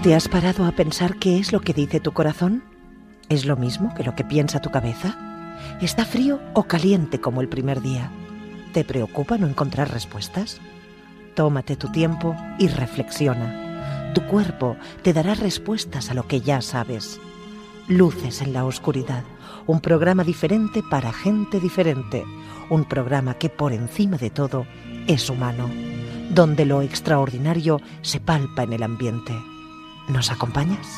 ¿Te has parado a pensar qué es lo que dice tu corazón? ¿Es lo mismo que lo que piensa tu cabeza? ¿Está frío o caliente como el primer día? ¿Te preocupa no encontrar respuestas? Tómate tu tiempo y reflexiona. Tu cuerpo te dará respuestas a lo que ya sabes. Luces en la oscuridad, un programa diferente para gente diferente, un programa que por encima de todo es humano, donde lo extraordinario se palpa en el ambiente. ¿Nos acompañas?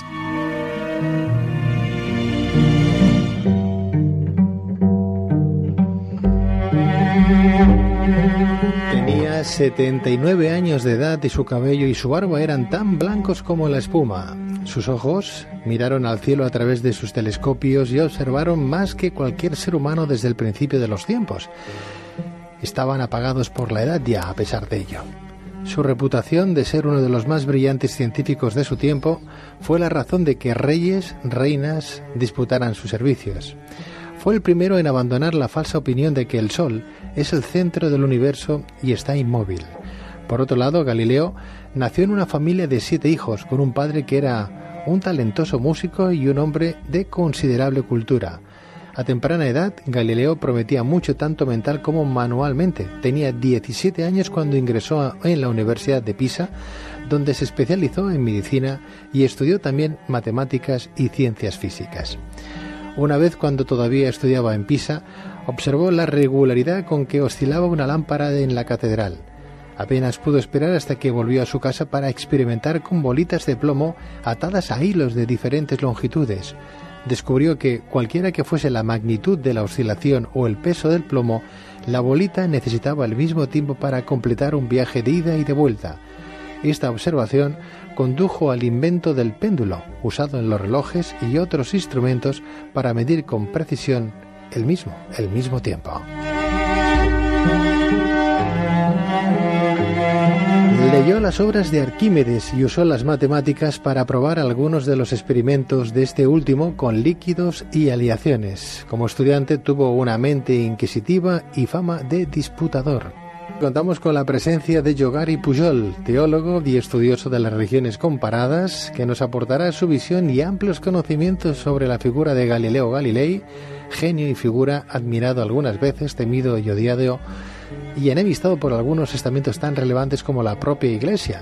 Tenía 79 años de edad y su cabello y su barba eran tan blancos como la espuma. Sus ojos miraron al cielo a través de sus telescopios y observaron más que cualquier ser humano desde el principio de los tiempos. Estaban apagados por la edad ya, a pesar de ello. Su reputación de ser uno de los más brillantes científicos de su tiempo fue la razón de que reyes, reinas disputaran sus servicios. Fue el primero en abandonar la falsa opinión de que el Sol es el centro del universo y está inmóvil. Por otro lado, Galileo nació en una familia de 7 hijos, con un padre que era un talentoso músico y un hombre de considerable cultura. A temprana edad, Galileo prometía mucho tanto mental como manualmente. Tenía 17 años cuando ingresó en la Universidad de Pisa, donde se especializó en medicina y estudió también matemáticas y ciencias físicas. Una vez, cuando todavía estudiaba en Pisa, observó la regularidad con que oscilaba una lámpara en la catedral. Apenas pudo esperar hasta que volvió a su casa para experimentar con bolitas de plomo atadas a hilos de diferentes longitudes. Descubrió que, cualquiera que fuese la magnitud de la oscilación o el peso del plomo, la bolita necesitaba el mismo tiempo para completar un viaje de ida y de vuelta. Esta observación condujo al invento del péndulo, usado en los relojes y otros instrumentos para medir con precisión el mismo tiempo. Leyó las obras de Arquímedes y usó las matemáticas para probar algunos de los experimentos de este último con líquidos y aleaciones. Como estudiante tuvo una mente inquisitiva y fama de disputador. Contamos con la presencia de Yogari Pujol, teólogo y estudioso de las religiones comparadas, que nos aportará su visión y amplios conocimientos sobre la figura de Galileo Galilei, genio y figura admirado algunas veces, temido y odiado, y enemistado por algunos estamentos tan relevantes como la propia Iglesia.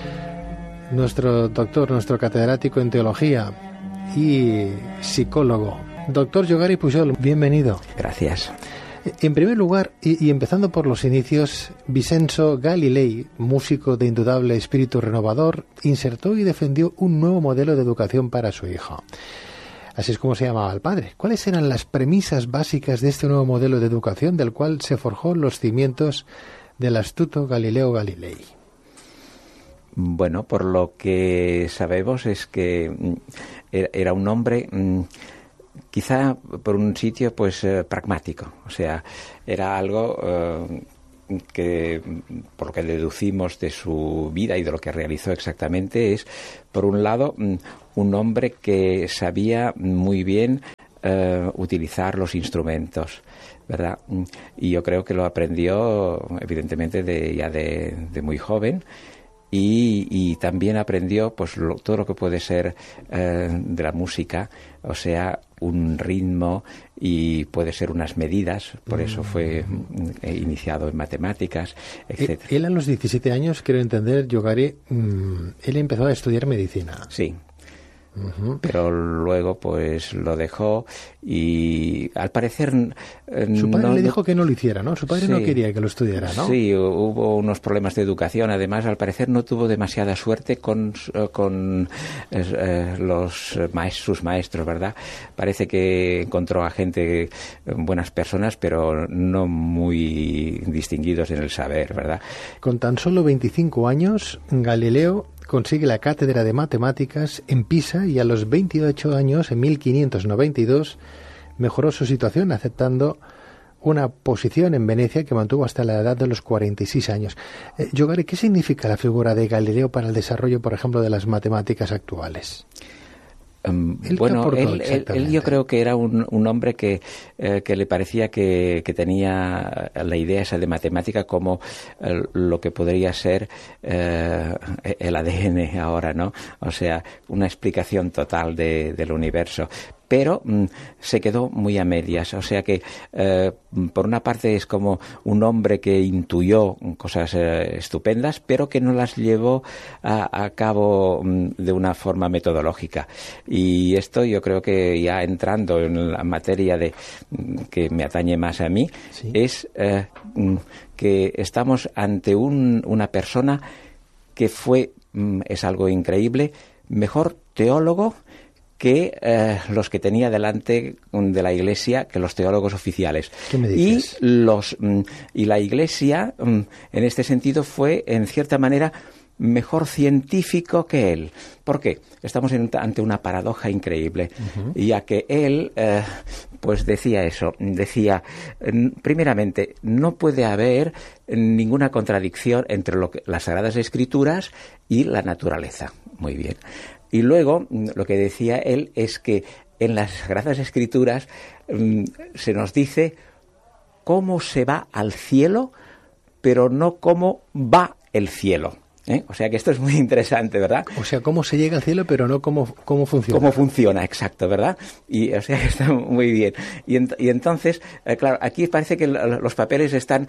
Nuestro doctor, nuestro catedrático en teología y psicólogo, doctor Yogari Pujol, bienvenido. Gracias. En primer lugar, y empezando por los inicios, Vincenzo Galilei, músico de indudable espíritu renovador, insertó y defendió un nuevo modelo de educación para su hijo. Así es como se llamaba el padre. ¿Cuáles eran las premisas básicas de este nuevo modelo de educación del cual se forjó los cimientos del astuto Galileo Galilei? Bueno, por lo que sabemos es que era un hombre quizá por un sitio pragmático, o sea, era algo que por lo que deducimos de su vida y de lo que realizó exactamente es, por un lado, un hombre que sabía muy bien utilizar los instrumentos, ¿verdad? Y yo creo que lo aprendió evidentemente de muy joven. Y también aprendió todo lo que puede ser de la música, o sea, un ritmo y puede ser unas medidas, por eso fue iniciado en matemáticas, etc. Él a los 17 años, quiero entender, Yogari, él empezó a estudiar medicina. Sí. Pero luego lo dejó y al parecer su padre le dijo que no lo hiciera, ¿no? Su padre sí, no quería que lo estudiara, ¿no? Sí, hubo unos problemas de educación. Además, al parecer no tuvo demasiada suerte con sus maestros, ¿verdad? Parece que encontró a gente, buenas personas, pero no muy distinguidos en el saber, ¿verdad? Con tan solo 25 años, Galileo consigue la cátedra de matemáticas en Pisa y a los 28 años, en 1592, mejoró su situación aceptando una posición en Venecia que mantuvo hasta la edad de los 46 años. Yogari, ¿qué significa la figura de Galileo para el desarrollo, por ejemplo, de las matemáticas actuales? Bueno, él yo creo que era un hombre que le parecía que tenía la idea esa de matemática como lo que podría ser el ADN ahora, ¿no? O sea, una explicación total del universo. Pero se quedó muy a medias, o sea que por una parte es como un hombre que intuyó cosas estupendas, pero que no las llevó a cabo de una forma metodológica. Y esto yo creo que ya entrando en la materia de que me atañe más a mí, ¿sí? Es que estamos ante una persona que fue, es algo increíble, mejor teólogo que los que tenía delante de la Iglesia, que los teólogos oficiales. ¿Qué me dices? Y la Iglesia, en este sentido, fue, en cierta manera, mejor científico que él. ¿Por qué? Estamos ante una paradoja increíble, ya que él pues decía eso, primeramente, no puede haber ninguna contradicción entre las Sagradas Escrituras y la naturaleza. Muy bien. Y luego, lo que decía él es que en las Sagradas Escrituras se nos dice cómo se va al cielo, pero no cómo va el cielo. O sea que esto es muy interesante, ¿verdad? O sea, cómo se llega al cielo, pero no cómo funciona. Cómo funciona, exacto, ¿verdad? Y o sea que está muy bien. Y entonces, claro, aquí parece que los papeles están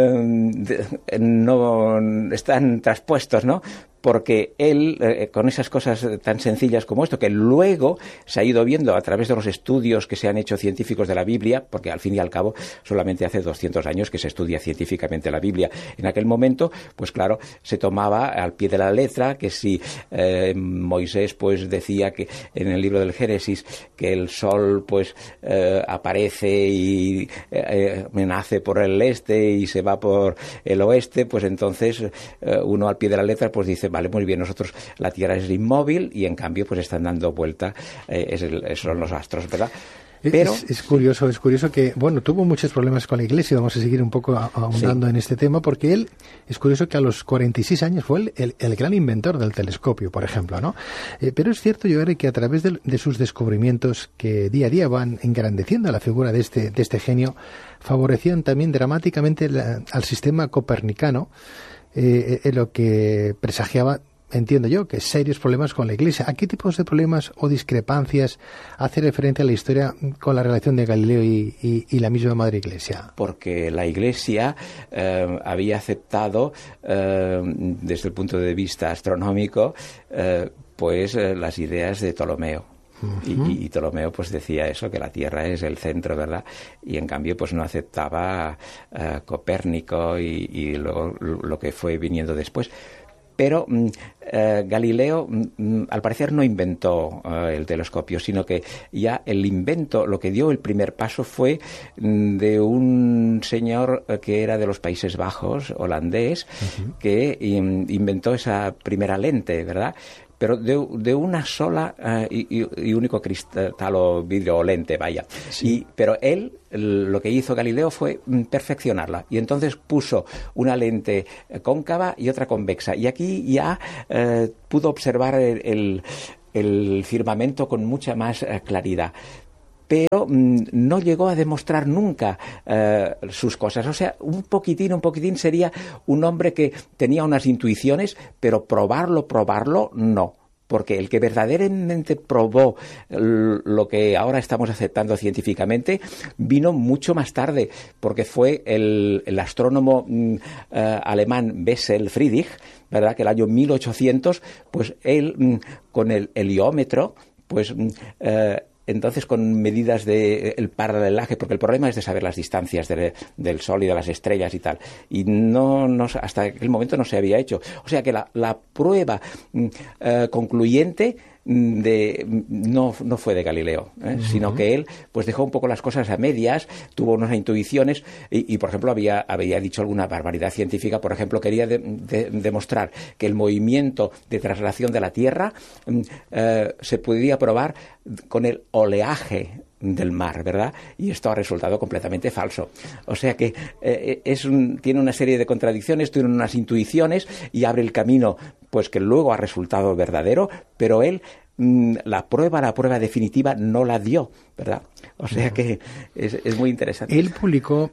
no están traspuestos, ¿no? Porque él, con esas cosas tan sencillas como esto, que luego se ha ido viendo a través de los estudios que se han hecho científicos de la Biblia, porque al fin y al cabo solamente hace 200 años que se estudia científicamente la Biblia. En aquel momento, pues claro, se tomaba al pie de la letra que si Moisés pues decía que en el libro del Génesis que el sol pues aparece y nace por el este y se va por el oeste, pues entonces uno al pie de la letra pues dice, vale, muy bien, nosotros la Tierra es inmóvil y en cambio pues están dando vuelta, son los astros, ¿verdad? Pero es curioso que, bueno, tuvo muchos problemas con la Iglesia, vamos a seguir un poco ahondando en este tema, porque él, es curioso que a los 46 años fue el gran inventor del telescopio, por ejemplo, ¿no? Pero es cierto, yo creo que a través de sus descubrimientos, que día a día van engrandeciendo la figura de este genio, favorecían también dramáticamente al sistema copernicano, lo que presagiaba, entiendo yo, que serios problemas con la Iglesia. ¿A qué tipos de problemas o discrepancias hace referencia a la historia con la relación de Galileo y la misma Madre Iglesia? Porque la Iglesia había aceptado, desde el punto de vista astronómico, pues las ideas de Ptolomeo. Y Ptolomeo pues decía eso, que la Tierra es el centro, ¿verdad? Y en cambio pues no aceptaba Copérnico y luego lo que fue viniendo después. Pero Galileo, al parecer, no inventó el telescopio, sino que ya el invento, lo que dio el primer paso fue de un señor que era de los Países Bajos, holandés, que inventó esa primera lente, ¿verdad? Pero de una sola y único cristal o vidrio o lente, vaya. Sí. Pero él, lo que hizo Galileo fue perfeccionarla. Y entonces puso una lente cóncava y otra convexa. Y aquí ya pudo observar el firmamento con mucha más claridad. Pero no llegó a demostrar nunca sus cosas. O sea, un poquitín sería un hombre que tenía unas intuiciones, pero probarlo, no. Porque el que verdaderamente probó lo que ahora estamos aceptando científicamente vino mucho más tarde, porque fue el astrónomo alemán Bessel Friedrich, ¿verdad? Que el año 1800, pues él con el heliómetro, pues entonces con medidas el paralelaje, porque el problema es de saber las distancias del Sol y de las estrellas y tal, y no hasta aquel momento no se había hecho. O sea que la prueba concluyente no fue de Galileo, sino que él pues dejó un poco las cosas a medias, tuvo unas intuiciones y por ejemplo había dicho alguna barbaridad científica. Por ejemplo, quería demostrar que el movimiento de traslación de la Tierra se podía probar con el oleaje del mar, ¿verdad? Y esto ha resultado completamente falso. O sea que tiene una serie de contradicciones, tiene unas intuiciones y abre el camino, pues que luego ha resultado verdadero, pero él la prueba definitiva no la dio, ¿verdad? O sea que es muy interesante. Él publicó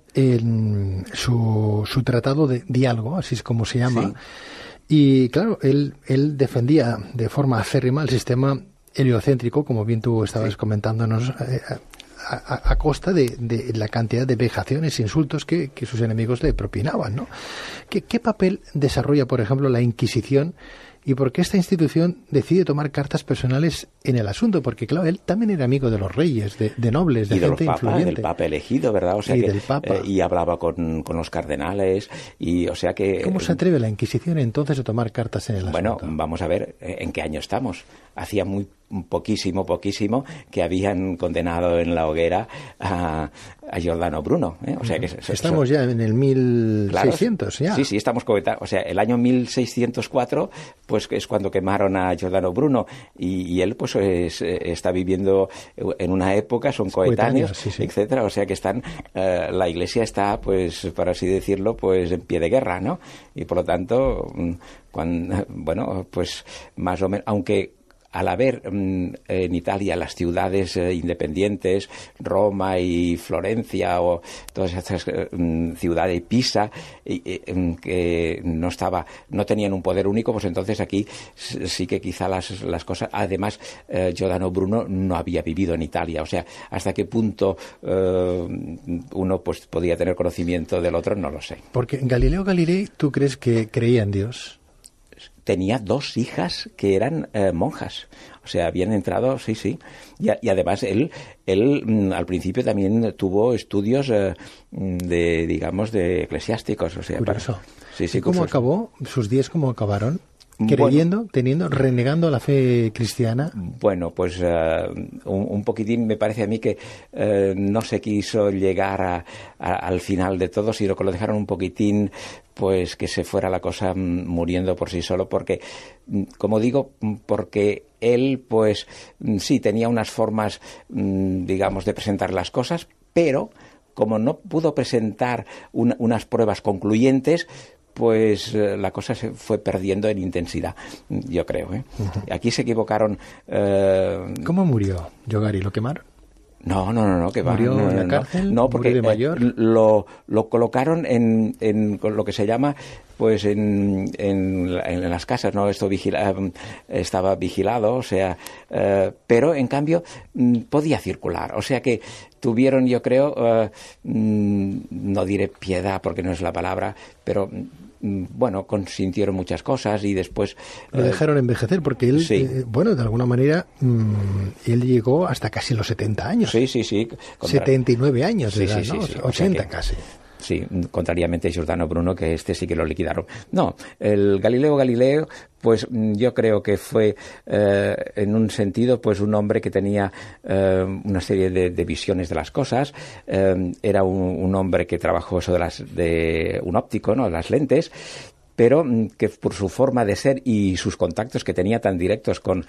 su tratado de diálogo, así es como se llama, sí. Y claro, él defendía de forma acérrima el sistema heliocéntrico, como bien tú estabas comentándonos, a costa de la cantidad de vejaciones e insultos que sus enemigos le propinaban, ¿no? ¿Qué papel desarrolla, por ejemplo, la Inquisición? ¿Y por qué esta institución decide tomar cartas personales en el asunto? Porque, claro, él también era amigo de los reyes, de nobles, de gente influyente. Del papa elegido, ¿verdad? O sea y que, del papa. Y hablaba con los cardenales, y o sea que... ¿Cómo se atreve la Inquisición entonces a tomar cartas en el asunto? Bueno, vamos a ver en qué año estamos. Hacía muy poquísimo que habían condenado en la hoguera a Giordano Bruno, ¿eh? O sea que estamos ya en el 1600, claro, ya. Sí, estamos comentando. O sea, el año 1604, pues es cuando quemaron a Giordano Bruno, y él pues está viviendo en una época, son coetáneos, sí. Etcétera. O sea que están, la Iglesia está, pues, por así decirlo, pues en pie de guerra, ¿no? Y por lo tanto, bueno, pues más o menos, aunque al haber en Italia las ciudades independientes, Roma y Florencia, o todas estas ciudades, Pisa, que no tenían un poder único, pues entonces aquí sí que quizá las cosas... Además, Giordano Bruno no había vivido en Italia, o sea, hasta qué punto uno pues podía tener conocimiento del otro, no lo sé. Porque Galileo Galilei, ¿tú crees que creía en Dios? Tenía 2 hijas que eran monjas, o sea, habían entrado, sí, y además él al principio también tuvo estudios de eclesiásticos, o sea, curioso. Sí, ¿Y cómo acabó? ¿Sus días cómo acabaron? Creyendo, renegando la fe cristiana. Bueno, pues un poquitín me parece a mí que no se quiso llegar al final de todo, sino que lo dejaron un poquitín, pues que se fuera la cosa muriendo por sí solo, porque, como digo, porque él, pues sí, tenía unas formas, digamos, de presentar las cosas, pero como no pudo presentar unas pruebas concluyentes, pues la cosa se fue perdiendo en intensidad, yo creo, ¿eh? Uh-huh. Aquí se equivocaron. ¿Cómo murió Giogari? ¿Lo quemaron? No, que va. ¿Murió en la cárcel? No, porque ¿Murió de mayor? Lo colocaron en lo que se llama, pues en las casas, ¿no? Esto estaba vigilado, o sea, pero en cambio podía circular, o sea que tuvieron, yo creo, no diré piedad porque no es la palabra, pero bueno, consintieron muchas cosas y después... Lo dejaron envejecer porque él, sí. Bueno, de alguna manera, él llegó hasta casi los 70 años. Sí. 79 años de edad, ¿no? Sí. 80 o sea que, casi. Sí, contrariamente a Giordano Bruno, que sí que lo liquidaron. No, el Galileo Galilei, pues yo creo que fue, en un sentido, pues un hombre que tenía una serie de visiones de las cosas. Era un hombre que trabajó eso de un óptico, ¿no? Las lentes, pero que por su forma de ser y sus contactos que tenía tan directos con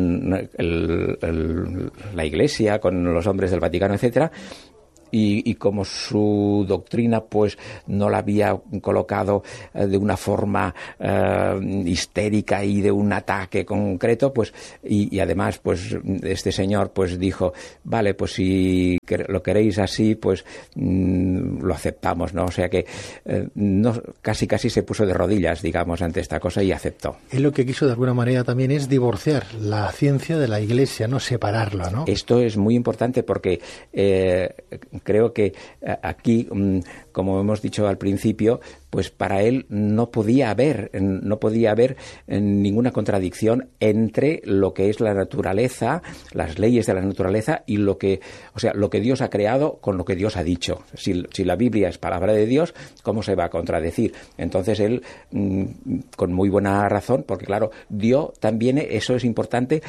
la Iglesia, con los hombres del Vaticano, etcétera, y como su doctrina pues no la había colocado de una forma histérica y de un ataque concreto, pues y además pues este señor pues dijo, vale, pues si lo queréis así, pues lo aceptamos, ¿no? O sea que casi se puso de rodillas, digamos, ante esta cosa y aceptó. Él lo que quiso de alguna manera también es divorciar la ciencia de la Iglesia, no separarla, ¿no? Esto es muy importante porque creo que aquí, como hemos dicho al principio, pues para él no podía haber ninguna contradicción entre lo que es la naturaleza, las leyes de la naturaleza y lo que Dios ha creado con lo que Dios ha dicho. Si la Biblia es palabra de Dios, ¿cómo se va a contradecir? Entonces él, con muy buena razón, porque claro, dio también, eso es importante,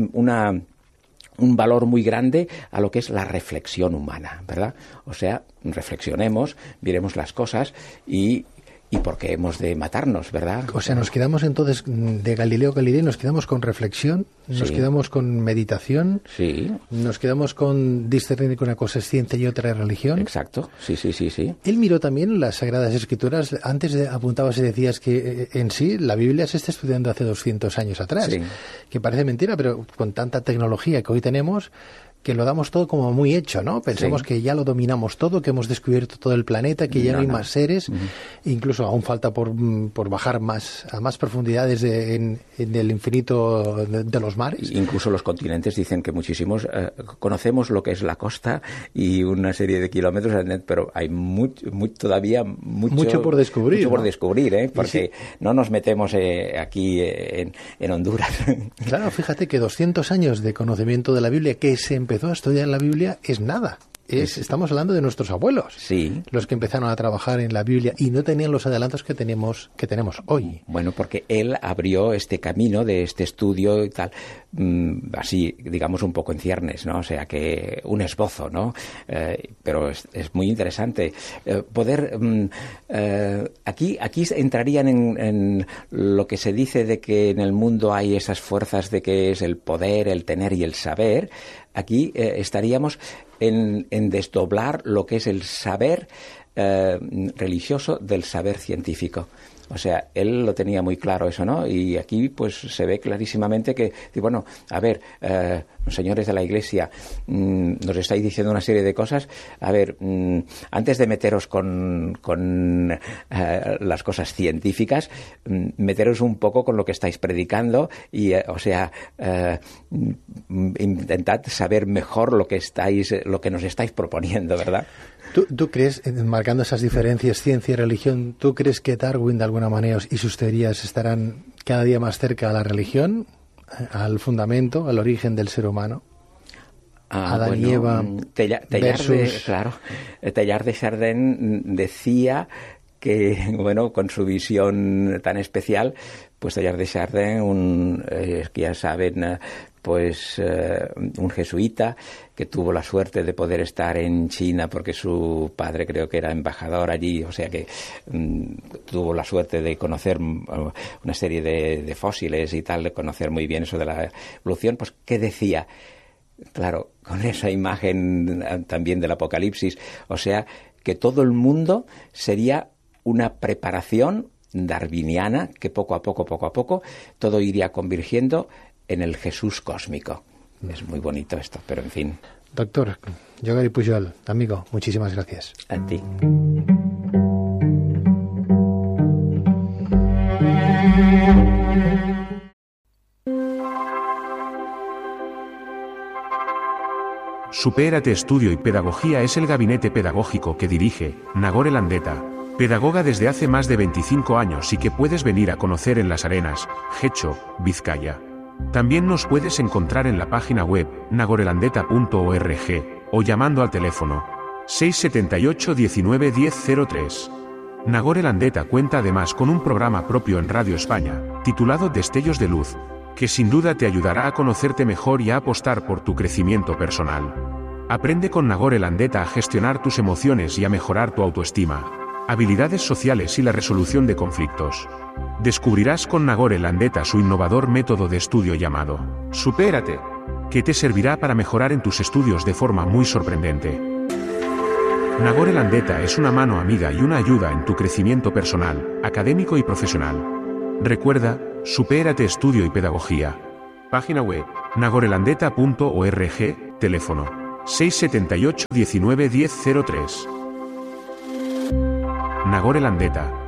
un valor muy grande a lo que es la reflexión humana, ¿verdad? O sea, reflexionemos, miremos las cosas y y por qué hemos de matarnos, ¿verdad? O sea, nos quedamos entonces de Galileo Galilei, nos quedamos con reflexión, nos quedamos con meditación, nos quedamos con discernir que una cosa es ciencia y otra es religión. Exacto, sí. Él miró también las Sagradas Escrituras. Antes apuntabas y decías que en sí la Biblia se está estudiando hace 200 años atrás, que parece mentira, pero con tanta tecnología que hoy tenemos, que lo damos todo como muy hecho, ¿no? Pensamos que ya lo dominamos todo, que hemos descubierto todo el planeta, que ya no hay más seres, incluso aún falta por bajar a más profundidades en el infinito de los mares. Incluso los continentes dicen que muchísimos conocemos lo que es la costa y una serie de kilómetros, pero hay todavía mucho por descubrir. Mucho por descubrir, ¿eh? Porque no nos metemos aquí en Honduras. Claro, fíjate que 200 años de conocimiento de la Biblia, que se empezó a estudiar la Biblia, es nada. Estamos hablando de nuestros abuelos, los que empezaron a trabajar en la Biblia y no tenían los adelantos que tenemos hoy. Bueno, porque él abrió este camino de este estudio y tal, así, digamos, un poco en ciernes, ¿no? O sea, que un esbozo, ¿no? Pero es muy interesante poder... Aquí entrarían en lo que se dice de que en el mundo hay esas fuerzas de que es el poder, el tener y el saber. Aquí estaríamos en desdoblar lo que es el saber religioso del saber científico. O sea, él lo tenía muy claro eso, ¿no? Y aquí pues se ve clarísimamente que, bueno, a ver, señores de la Iglesia, nos estáis diciendo una serie de cosas. A ver, antes de meteros con las cosas científicas, meteros un poco con lo que estáis predicando y, o sea, intentad saber mejor lo que nos estáis proponiendo, ¿verdad? ¿Tú crees, marcando esas diferencias, ciencia y religión, tú crees que Darwin de alguna manera y sus teorías estarán cada día más cerca a la religión, al fundamento, al origen del ser humano? Adán y Eva versus... Teilhard de Chardin decía que, bueno, con su visión tan especial, pues Teilhard de Chardin, que ya saben, pues un jesuita que tuvo la suerte de poder estar en China porque su padre creo que era embajador allí, o sea que tuvo la suerte de conocer una serie de fósiles y tal, de conocer muy bien eso de la evolución. Pues ¿qué decía? Claro, con esa imagen también del Apocalipsis, o sea que todo el mundo sería una preparación darwiniana que poco a poco todo iría convergiendo en el Jesús cósmico. Es muy bonito esto, pero en fin. Doctor Jordi Pujol, amigo, muchísimas gracias. A ti. Supérate Estudio y Pedagogía es el gabinete pedagógico que dirige Nagore Landeta, pedagoga desde hace más de 25 años y que puedes venir a conocer en Las Arenas, Getxo, Vizcaya. También nos puedes encontrar en la página web nagorelandeta.org o llamando al teléfono 678 19 1003. Nagore Landeta cuenta además con un programa propio en Radio España, titulado Destellos de Luz, que sin duda te ayudará a conocerte mejor y a apostar por tu crecimiento personal. Aprende con Nagore Landeta a gestionar tus emociones y a mejorar tu autoestima, habilidades sociales y la resolución de conflictos. Descubrirás con Nagore Landeta su innovador método de estudio llamado Supérate, que te servirá para mejorar en tus estudios de forma muy sorprendente. Nagore Landeta es una mano amiga y una ayuda en tu crecimiento personal, académico y profesional. Recuerda, Supérate Estudio y Pedagogía. Página web, nagorelandeta.org, teléfono 678 19 1003. Nagore Landeta.